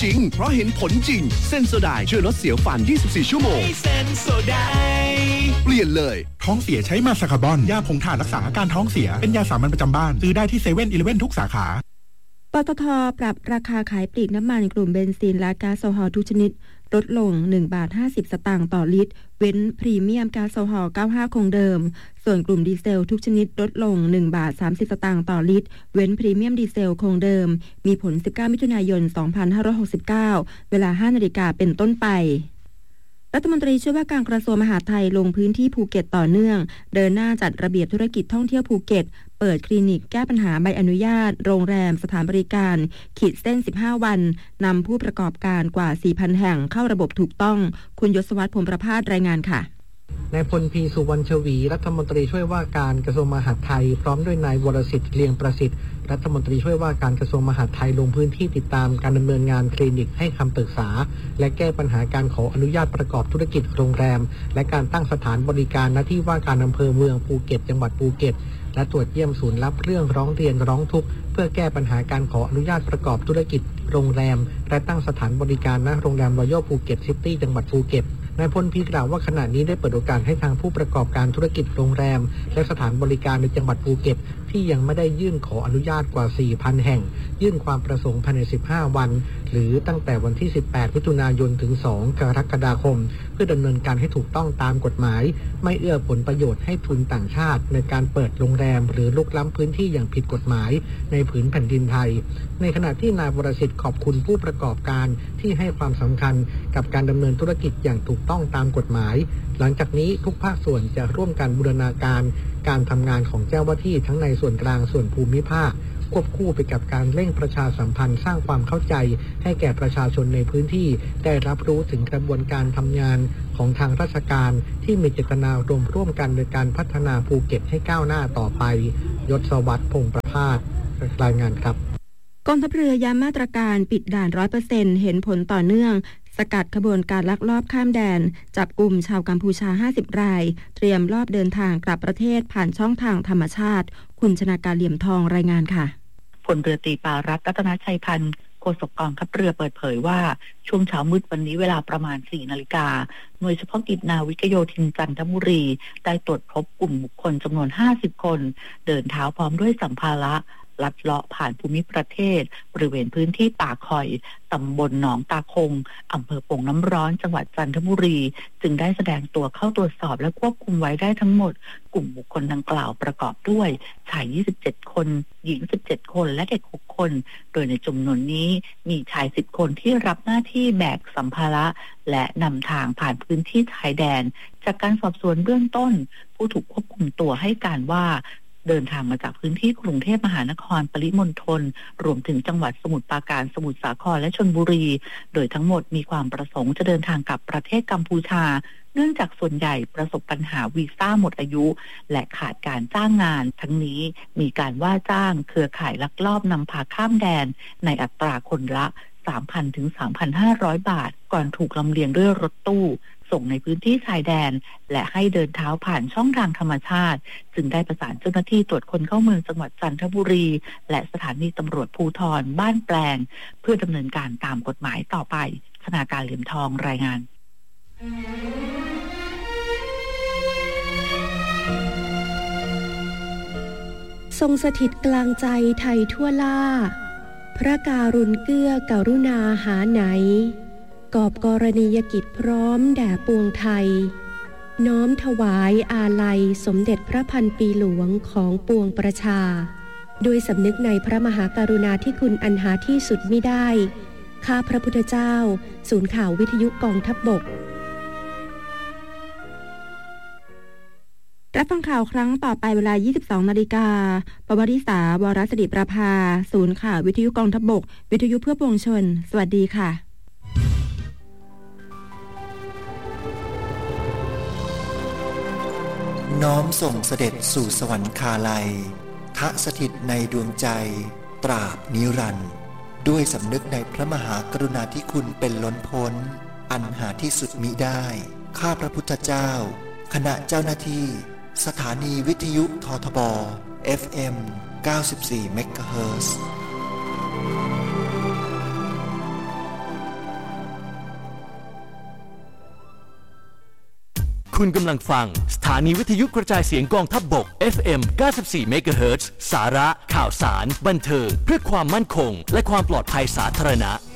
จริงเพราะเห็นผลจริงเซนโซไดช่วยลดเสียวฟัน24ชั่วโมงเซนโซไดเปลี่ยนเลยท้องเสียใช้มาซาคาบอนยาผงถ่านรักษาอาการท้องเสียเป็นยาสามัญประจำบ้านซื้อได้ที่7-11ทุกสาขาปตท.ปรับราคาขายปลีกน้ำมันกลุ่มเบนซินและก๊าซโซฮอลทุกชนิดลดลง 1.50 สตางค์ต่อลิตรเว้นพรีเมียมก๊าซโซฮอล95คงเดิมส่วนกลุ่มดีเซลทุกชนิดลดลง 1.30 สตางค์ต่อลิตรเว้นพรีเมียมดีเซลคงเดิมมีผล19มิถุนายน2569เวลา 5:00 นเป็นต้นไปรัฐมนตรีช่วยว่าการกระทรวงมหาดไทยลงพื้นที่ภูเก็ตต่อเนื่องเดินหน้าจัดระเบียบธุรกิจท่องเที่ยวภูเก็ตเปิดคลินิกแก้ปัญหาใบอนุญาตโรงแรมสถานบริการขีดเส้น15วันนำผู้ประกอบการกว่า 4,000 แห่งเข้าระบบถูกต้องคุณยศวัฒน์พรหมประภาสรายงานค่ะนายพล พี สุวรรณชวีรัฐมนตรีช่วยว่าการกระทรวงมหาดไทยพร้อมด้วยนายวรสิทธิ์เลียงประสิทธิ์รัฐมนตรีช่วยว่าการกระทรวงมหาดไทยลงพื้นที่ติดตามการดำเนินงานคลินิกให้คำปรึกษาและแก้ปัญหาการขออนุญาตประกอบธุรกิจโรงแรมและการตั้งสถานบริการณที่ว่าการอำเภอเมืองภูเก็ตจังหวัดภูเก็ตและตรวจเยี่ยมศูนย์รับเรื่องร้องเรียนร้องทุกข์เพื่อแก้ปัญหาการขออนุญาตประกอบธุรกิจโรงแรมและตั้งสถานบริการณโรงแรมรอยัลภูเก็ตซิตี้จังหวัดภูเก็ตนายพล พี กล่าวว่าขณะนี้ได้เปิดโอกาสให้ทางผู้ประกอบการธุรกิจโรงแรมและสถานบริการในจังหวัดภูเก็ตที่ยังไม่ได้ยื่นขออนุญาตกว่า 4,000 แห่งยื่นความประสงค์ภายใน15วันหรือตั้งแต่วันที่18มิถุนายนถึง2กรกฎาคมเพื่อดำเนินการให้ถูกต้องตามกฎหมายไม่เอื้อผลประโยชน์ให้ทุนต่างชาติในการเปิดโรงแรมหรือลุกล้ำพื้นที่อย่างผิดกฎหมายในผืนแผ่นดินไทยในขณะที่นายวรสิทธิ์ขอบคุณผู้ประกอบการที่ให้ความสำคัญกับการดำเนินธุรกิจอย่างถูกต้องตามกฎหมายหลังจากนี้ทุกภาคส่วนจะร่วมกันบูรณาการการทำงานของเจ้าหน้าที่ทั้งในส่วนกลางส่วนภูมิภาคควบคู่ไปกับการเร่งประชาสัมพันธ์สร้างความเข้าใจให้แก่ประชาชนในพื้นที่ได้รับรู้ถึงกระบวนการทำงานของทางราชการที่มีเจตนารมณ์ร่วมกันในการพัฒนาภูเก็ตให้ก้าวหน้าต่อไปยศวัฒน์พงษ์ประภาสรายงานครับกองทัพเรือย้ำมาตรการปิดด่าน 100% เห็นผลต่อเนื่องสกัดขบวนการลักลอบข้ามแดนจับกุมชาวกัมพูชา50รายเตรียมรอบเดินทางกลับประเทศผ่านช่องทางธรรมชาติคุณชนาการเหลี่ยมทองรายงานค่ะพลเรือตรีปารัตน์รัตนชัยพันธ์โฆษกกองทัพเรือเปิดเผยว่าช่วงเช้ามืดวันนี้เวลาประมาณ 4 นาฬิกาหน่วยเฉพาะกิจนาวิกโยธินจันทบุรีได้ตรวจพบกลุ่มบุคคลจำนวน50คนเดินเท้าพร้อมด้วยสัมภาระลัดเลาะผ่านภูมิประเทศบริเวณพื้นที่ป่าคอยตำบลหนองตาคงอำเภอโป่งน้ำร้อนจังหวัดจันทบุรีจึงได้แสดงตัวเข้าตรวจสอบและควบคุมไว้ได้ทั้งหมดกลุ่มบุคคลดังกล่าวประกอบด้วยชาย27คนหญิง17คนและเด็ก6คนโดยในจำนวนนี้มีชาย10คนที่รับหน้าที่แบกสัมภาระและนำทางผ่านพื้นที่ชายแดนจากการสอบสวนเบื้องต้นผู้ถูกควบคุมตัวให้การว่าเดินทางมาจากพื้นที่กรุงเทพมหานครปริมณฑลรวมถึงจังหวัดสมุทรปราการสมุทรสาครและชลบุรีโดยทั้งหมดมีความประสงค์จะเดินทางกลับประเทศกัมพูชาเนื่องจากส่วนใหญ่ประสบปัญหาวีซ่าหมดอายุและขาดการจ้างงานทั้งนี้มีการว่าจ้างเครือข่ายลักลอบนำพาข้ามแดนในอัตราคนละ 3,000 ถึง 3,500 บาทก่อนถูกลำเลียงด้วยรถตู้ส่งในพื้นที่ชายแดนและให้เดินเท้าผ่านช่องทางธรรมชาติจึงได้ประสานเจ้าหน้าที่ตรวจคนเข้าเมืองจังหวัดจันทบุรีและสถานีตำรวจภูธรบ้านแปลงเพื่อดำเนินการตามกฎหมายต่อไปชนาการเหลี่ยมทองรายงานทรงสถิตกลางใจไทยทั่วล่าพระการุณเกื้อกรุณาหาไหนกอบกรณียกิจพร้อมแด่ปวงไทยน้อมถวายอาลัยสมเด็จพระพันปีหลวงของปวงประชาด้วยสำนึกในพระมหากรุณาธิคุณอันหาที่สุดมิได้ข้าพระพุทธเจ้าศูนย์ข่าววิทยุกองทัพบกรับฟังข่าวครั้งต่อไปเวลา 22 นาฬิกาปวริษาวรสิริประภาศูนย์ข่าววิทยุกองทัพบกวิทยุเพื่อปวงชนสวัสดีค่ะน้อมส่งเสด็จสู่สวรรคาลัยทะสถิตในดวงใจตราบนิรันดร์ด้วยสำนึกในพระมหากรุณาธิคุณเป็นล้นพ้นอันหาที่สุดมิได้ข้าพระพุทธเจ้าคณะเจ้าหน้าที่สถานีวิทยุททบ FM 94 เมกะเฮิรตซ์คุณกำลังฟังสถานีวิทยุกระจายเสียงกองทัพบก FM 94 เมกะเฮิรตซ์สาระข่าวสารบันเทิงเพื่อความมั่นคงและความปลอดภัยสาธารณะ